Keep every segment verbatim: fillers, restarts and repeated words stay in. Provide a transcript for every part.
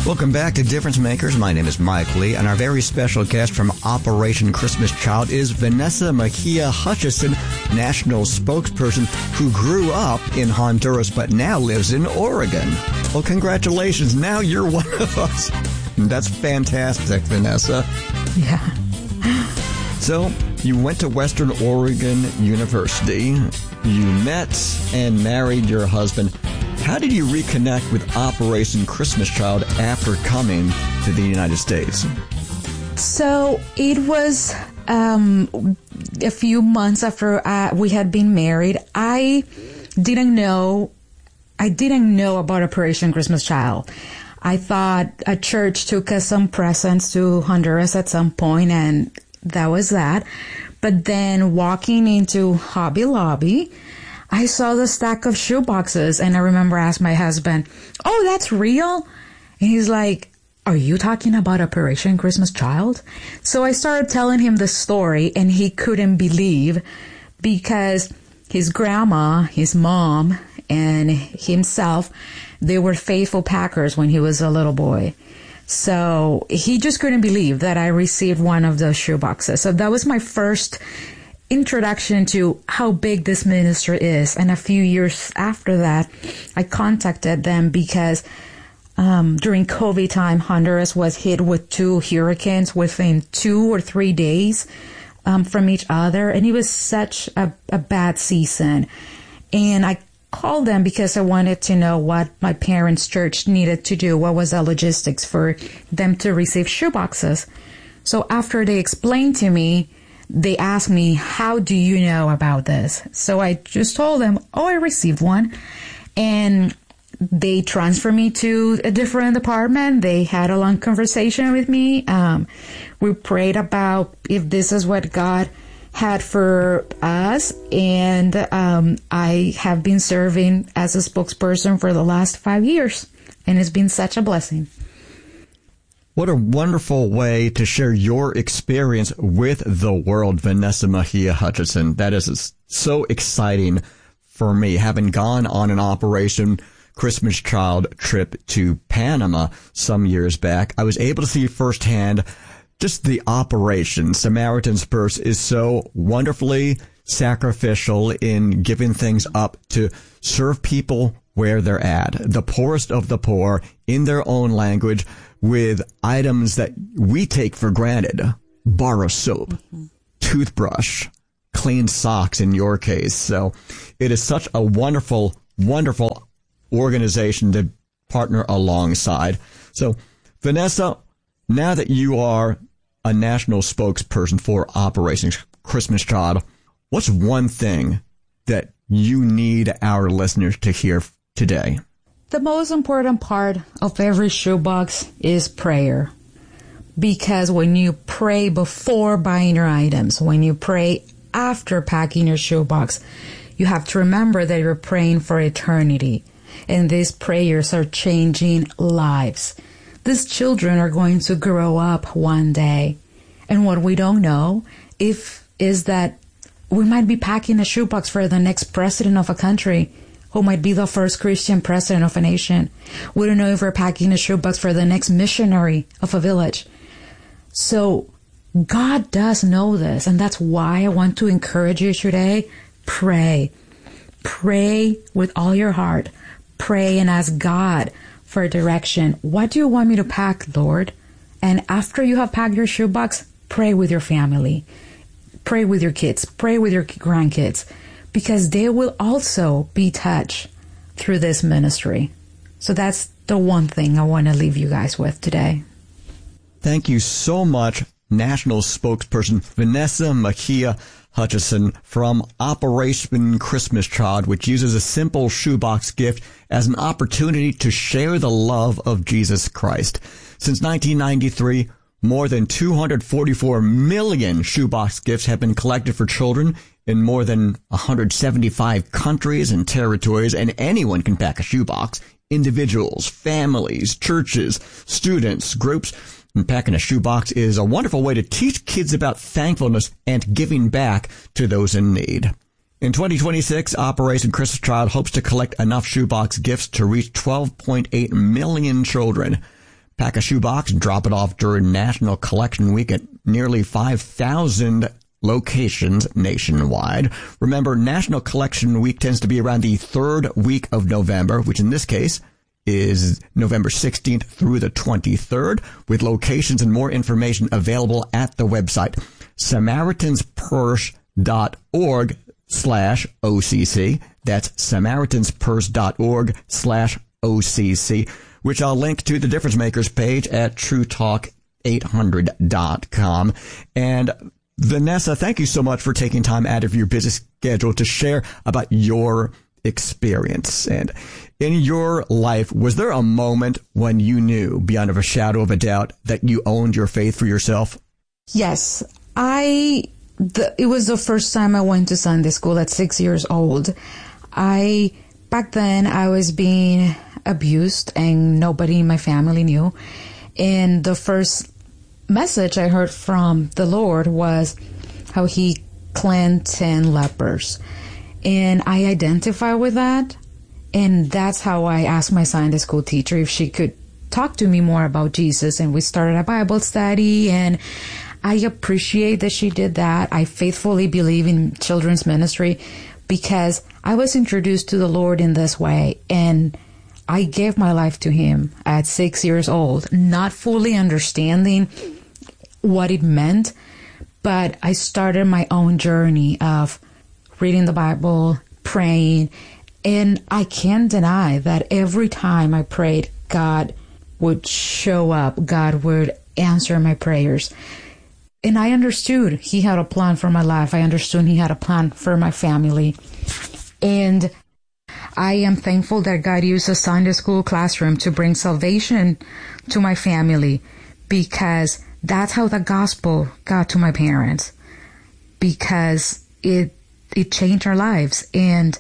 Welcome back to Difference Makers. My name is Mike Lee, and our very special guest from Operation Christmas Child is Vanessa Mejia Hutchison, national spokesperson who grew up in Honduras but now lives in Oregon. Well, congratulations. Now you're one of us. That's fantastic, Vanessa. Yeah. So, you went to Western Oregon University. You met and married your husband. How did you reconnect with Operation Christmas Child after coming to the United States? So it was um, a few months after uh, we had been married. I didn't know, I didn't know about Operation Christmas Child. I thought a church took us some presents to Honduras at some point, and that was that. But then walking into Hobby Lobby, I saw the stack of shoe boxes, and I remember asking my husband, "Oh, that's real?" And he's like, "Are you talking about Operation Christmas Child?" So I started telling him the story, and he couldn't believe, because his grandma, his mom, and himself, they were faithful Packers when he was a little boy. So he just couldn't believe that I received one of those shoe boxes. So that was my first introduction to how big this ministry is. And a few years after that, I contacted them because um, during COVID time, Honduras was hit with two hurricanes within two or three days um, from each other. And it was such a, a bad season. And I called them because I wanted to know what my parents' church needed to do. What was the logistics for them to receive shoe boxes? So after they explained to me, they asked me, "How do you know about this?" So I just told them, "Oh, I received one." And they transferred me to a different department. They had a long conversation with me. Um, we prayed about if this is what God had for us. And um, I have been serving as a spokesperson for the last five years. And it's been such a blessing. What a wonderful way to share your experience with the world, Vanessa Mejia Hutchison. That is so exciting for me. Having gone on an Operation Christmas Child trip to Panama some years back, I was able to see firsthand just the operation. Samaritan's Purse is so wonderfully sacrificial in giving things up to serve people where they're at, the poorest of the poor, in their own language, with items that we take for granted. Bar of soap, mm-hmm. toothbrush, clean socks in your case. So it is such a wonderful, wonderful organization to partner alongside. So, Vanessa, now that you are a national spokesperson for Operation Christmas Child, what's one thing that you need our listeners to hear today? The most important part of every shoebox is prayer. Because when you pray before buying your items, when you pray after packing your shoebox, you have to remember that you're praying for eternity. And these prayers are changing lives. These children are going to grow up one day. And what we don't know if is that we might be packing a shoebox for the next president of a country, who might be the first Christian president of a nation. We don't know if we're packing a shoebox for the next missionary of a village. So God does know this, and that's why I want to encourage you today. Pray. Pray with all your heart. Pray and ask God for direction. What do you want me to pack, Lord? And after you have packed your shoebox, pray with your family. Pray with your kids. Pray with your grandkids. Because they will also be touched through this ministry. So that's the one thing I want to leave you guys with today. Thank you so much, National Spokesperson Vanessa Mejia Hutchison from Operation Christmas Child, which uses a simple shoebox gift as an opportunity to share the love of Jesus Christ. Since nineteen ninety-three, more than two hundred forty-four million shoebox gifts have been collected for children in more than one hundred seventy-five countries and territories, and anyone can pack a shoebox. Individuals, families, churches, students, groups. And packing a shoebox is a wonderful way to teach kids about thankfulness and giving back to those in need. In twenty twenty-six, Operation Christmas Child hopes to collect enough shoebox gifts to reach twelve point eight million children. Pack a shoebox, drop it off during National Collection Week at nearly five thousand locations nationwide. Remember, National Collection Week tends to be around the third week of November, which in this case is November sixteenth through the twenty-third, with locations and more information available at the website samaritanspurse.org slash OCC. That's samaritanspurse.org slash OCC, which I'll link to the Difference Makers page at true talk eight hundred dot com. And Vanessa, thank you so much for taking time out of your busy schedule to share about your experience. And in your life, was there a moment when you knew beyond of a shadow of a doubt that you owned your faith for yourself? Yes, I, the, it was the first time I went to Sunday school at six years old. I, back then I was being abused and nobody in my family knew. And the first message I heard from the Lord was how he cleansed ten lepers. And I identify with that. And that's how I asked my Sunday school teacher if she could talk to me more about Jesus. And we started a Bible study, and I appreciate that she did that. I faithfully believe in children's ministry because I was introduced to the Lord in this way. And I gave my life to him at six years old, not fully understanding what it meant, but I started my own journey of reading the Bible, praying, and I can't deny that every time I prayed, God would show up, God would answer my prayers. And I understood he had a plan for my life. I understood he had a plan for my family. And I am thankful that God used a Sunday school classroom to bring salvation to my family, because that's how the gospel got to my parents, because it it changed our lives. And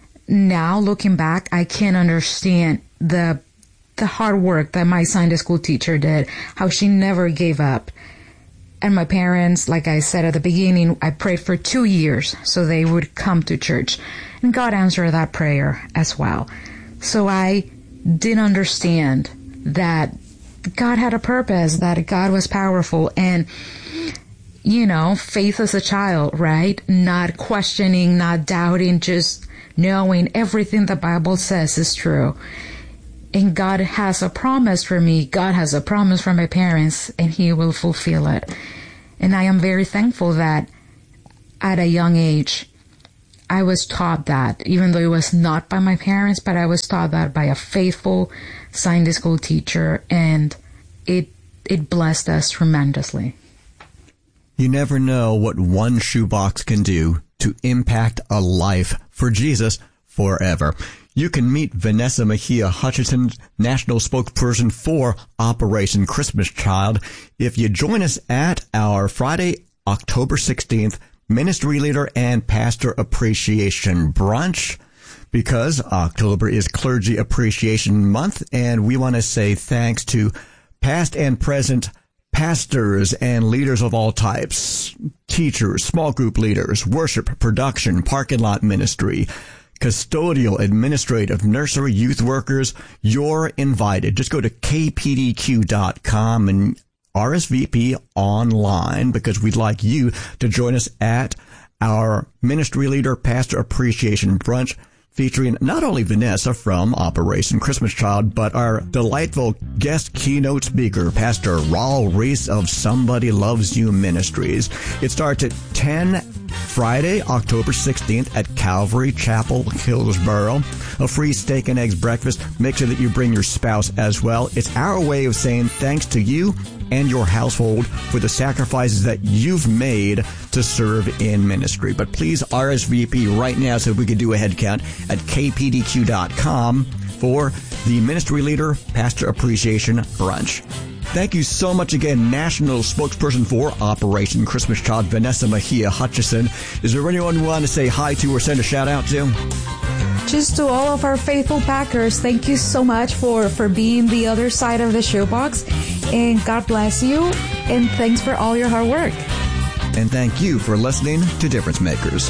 now looking back, I can understand the the hard work that my Sunday school teacher did, how she never gave up. And my parents, like I said at the beginning, I prayed for two years so they would come to church. And God answered that prayer as well. So I did understand that God had a purpose, that God was powerful. And, you know, faith as a child, right? Not questioning, not doubting, just knowing everything the Bible says is true. And God has a promise for me. God has a promise for my parents, and he will fulfill it. And I am very thankful that at a young age, I was taught that, even though it was not by my parents, but I was taught that by a faithful Sunday school teacher, and it it blessed us tremendously. You never know what one shoebox can do to impact a life for Jesus forever. You can meet Vanessa Mejia Hutchinson, national spokesperson for Operation Christmas Child, if you join us at our Friday, October sixteenth, Ministry Leader and Pastor Appreciation Brunch, because October is Clergy Appreciation Month, and we want to say thanks to past and present pastors and leaders of all types, teachers, small group leaders, worship, production, parking lot ministry, custodial, administrative, nursery, youth workers. You're invited. Just go to k p d q dot com and R S V P online, because we'd like you to join us at our Ministry Leader Pastor Appreciation Brunch, featuring not only Vanessa from Operation Christmas Child, but our delightful guest keynote speaker, Pastor Raul Reese of Somebody Loves You Ministries. It starts at ten Friday, October sixteenth at Calvary Chapel, Hillsboro. A free steak and eggs breakfast. Make sure that you bring your spouse as well. It's our way of saying thanks to you and your household for the sacrifices that you've made to serve in ministry. But please R S V P right now so we can do a head count at k p d q dot com for the Ministry Leader Pastor Appreciation Brunch. Thank you so much again, National Spokesperson for Operation Christmas Child, Vanessa Mejia Hutchinson. Is there anyone you want to say hi to or send a shout out to? Just to all of our faithful Packers, thank you so much for, for being the other side of the shoebox. And God bless you. And thanks for all your hard work. And thank you for listening to Difference Makers.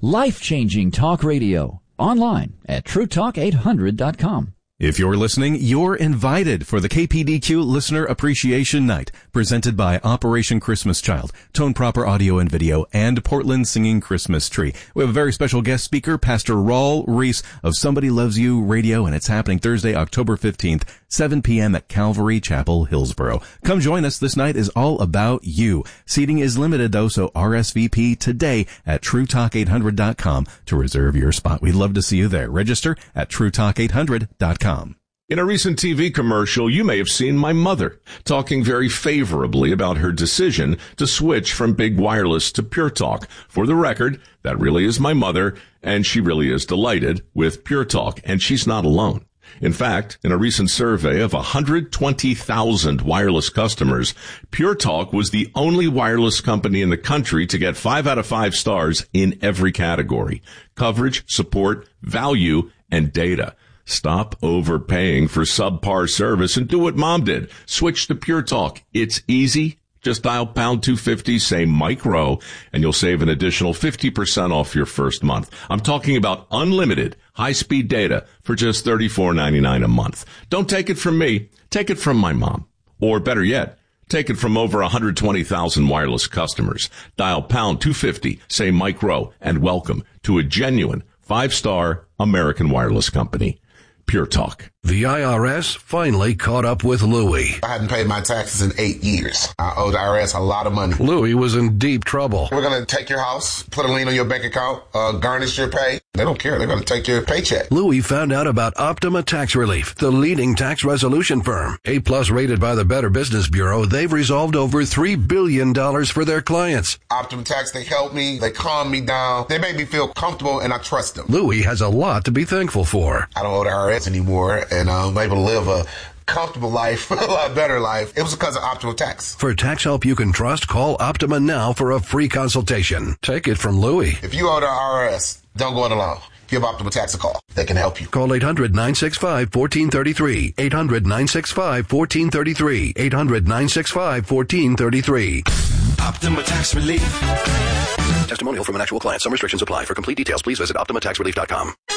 Life-changing talk radio. Online at true talk eight hundred dot com. If you're listening, you're invited for the K P D Q Listener Appreciation Night, presented by Operation Christmas Child, Tone Proper Audio and Video, and Portland Singing Christmas Tree. We have a very special guest speaker, Pastor Raul Reese of Somebody Loves You Radio, and it's happening Thursday, October fifteenth, seven p.m. at Calvary Chapel, Hillsboro. Come join us. This night is all about you. Seating is limited, though, so R S V P today at true talk eight hundred dot com to reserve your spot. We'd love to see you there. Register at true talk eight hundred dot com. In a recent T V commercial, you may have seen my mother talking very favorably about her decision to switch from Big Wireless to Pure Talk. For the record, that really is my mother, and she really is delighted with Pure Talk, and she's not alone. In fact, in a recent survey of one hundred twenty thousand wireless customers, Pure Talk was the only wireless company in the country to get five out of five stars in every category: coverage, support, value, and data. Stop overpaying for subpar service and do what Mom did. Switch to Pure Talk. It's easy. Just dial pound two fifty, say Mike Rowe, and you'll save an additional fifty percent off your first month. I'm talking about unlimited high-speed data for just thirty-four ninety-nine a month. Don't take it from me. Take it from my mom. Or better yet, take it from over one hundred twenty thousand wireless customers. Dial pound two fifty, say Mike Rowe, and welcome to a genuine five-star American wireless company. Pure Talk. The I R S finally caught up with Louie. I hadn't paid my taxes in eight years. I owed the I R S a lot of money. Louie was in deep trouble. We're going to take your house, put a lien on your bank account, uh, garnish your pay. They don't care. They're going to take your paycheck. Louie found out about Optima Tax Relief, the leading tax resolution firm. A-plus rated by the Better Business Bureau, they've resolved over three billion dollars for their clients. Optima Tax, they help me. They calm me down. They make me feel comfortable, and I trust them. Louie has a lot to be thankful for. I don't owe the I R S anymore, and I'm able to live a comfortable life, a lot better life. It was because of Optima Tax. For tax help you can trust, call Optima now for a free consultation. Take it from Louie. If you owe the I R S, don't go it alone. Give Optima Tax a call. They can help you. Call eight hundred nine six five one four three three. eight hundred nine six five one four three three. eight hundred nine six five one four three three. Optima Tax Relief. Testimonial from an actual client. Some restrictions apply. For complete details, please visit optima tax relief dot com.